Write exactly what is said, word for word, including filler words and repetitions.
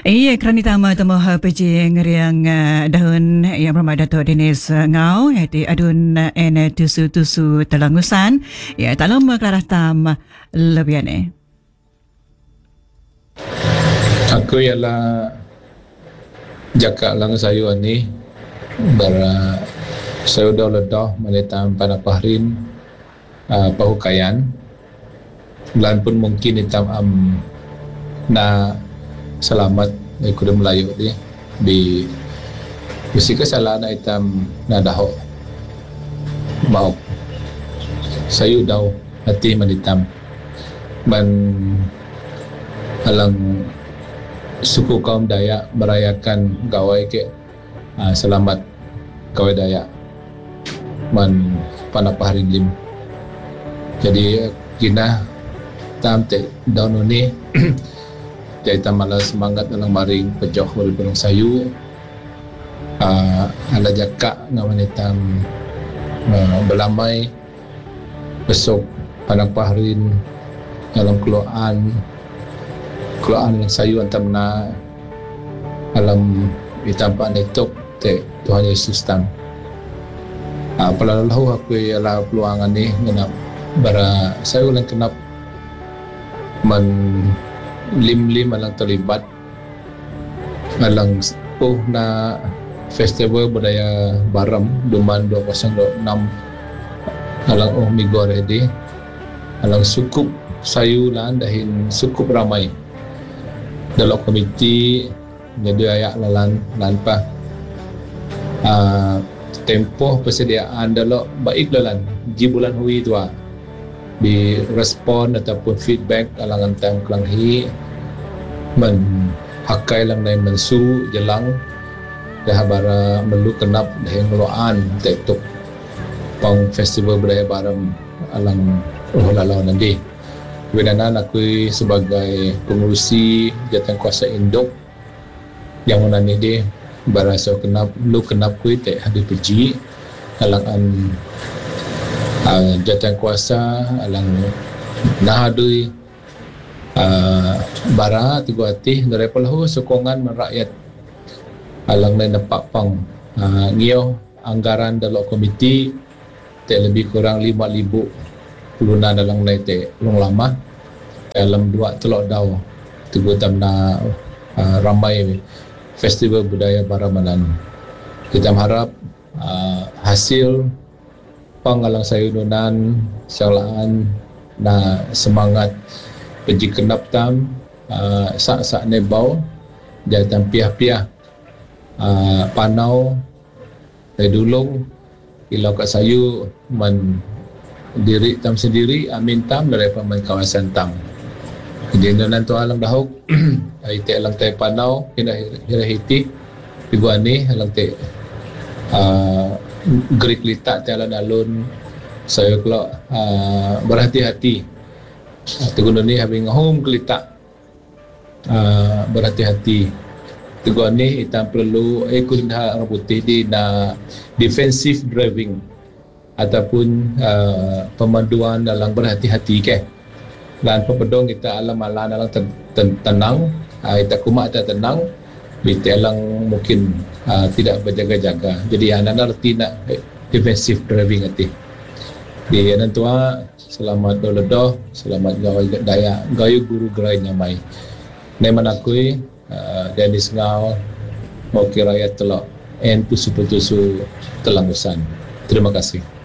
Iya, kerana tama temu pejing riang dahun yang bernama Dato' Dennis Ngau, iaitu adun en tusu-tusu telangusan. Ya, tak lama kelarah tam lebih ni. Aku ialah jakak lang sayu ni bara sayu dah ledah melitam panapahrin uh, pahukayan lan pun mungkin hitam am na selamat ay kuda Melayu di di bisi kesalahan hitam na daho mau sayu daw hati melitam man alang suku kaum Dayak merayakan gawai ke uh, selamat gawai Dayak man panapaharin lim. Jadi kina tam te daun ni jadi tam malas semangat dalam maring pejoh wal burung sayu uh, ala jakak ngawan hitam uh, belamai besok panapaharin dalam keluaan keluaan sayu antam na alam itampa netok te Tuhan Yesus tam. Ah palalahu aku ala peluangan ni ngena bara sayu lang kenap man lim-lim alang terlibat alang oh na festival budaya Baram Duman dua kosong dua enam alang oh migor edi alang sukup sayu lan dahin sukup ramai dalam komiti jadi ayak lalan lanpa uh, tempoh persediaan dalam baik lalan di bulan hui tua di respon ataupun feedback alangan tang kelanghi men hakai lang nai mensu jelang dah bara melu kenap dah ngeloan tektok pang festival budaya Baram alang oh lalau nanti. Kebenaran aku sebagai pengurusi jawatan kuasa induk yang mana ni dia berasa kenap lu kenap ku tak ada pergi alang uh, jawatan kuasa alang nah adui uh, bara tiga hati dari pelahu sokongan merakyat alang lain dapat pang uh, ngio anggaran dalam komiti tak lebih kurang lima ribu lunan dalam lete long lama dalam dua telok daw tugu tamna uh, ramai festival budaya Baramanan. Kita harap uh, hasil pangalang sayunan salaan na semangat pergi kenap tam uh, sak-sak nebau jatan piah-piah uh, panau dari dulung ilau kat sayu man diri tam sendiri amin tam dari pemain kawasan tam jadi nan tu alang dahuk ai te alang te panau kena hira hiti pigu ani alang te uh, gerik litak te alang alun saya kelak uh, berhati-hati uh, tegun ni habis ngahum kelitak uh, berhati-hati tegun ni hitam perlu ikut dah putih di na defensive driving ataupun uh, pemanduan dalam berhati-hati ke dan pepedong kita alam alam dalam ten, ten, tenang uh, kita kumak kita tenang kita alang mungkin uh, tidak berjaga-jaga jadi anak arti nak defensive driving hati di anak tua selamat doledoh selamat gawai daya gayu guru gerai nyamai neman akui uh, Dennis Ngau mau kiraya telok en pusu-pusu telangusan. Terima kasih.